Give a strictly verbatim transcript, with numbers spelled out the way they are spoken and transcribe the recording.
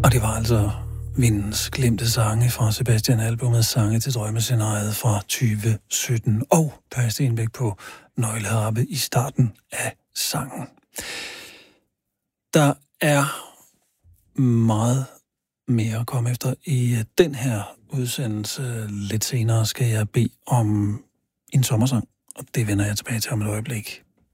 Og det var altså Vindens glemte sange fra Sebastian-albummet Sange til drømmescenariet fra tyve sytten. Og Per Stenbæk på nøgleharpe i starten af sangen. Der er meget mere at komme efter i den her udsendelse. Lidt senere skal jeg bede om en sommersang, og det vender jeg tilbage til om et øjeblik.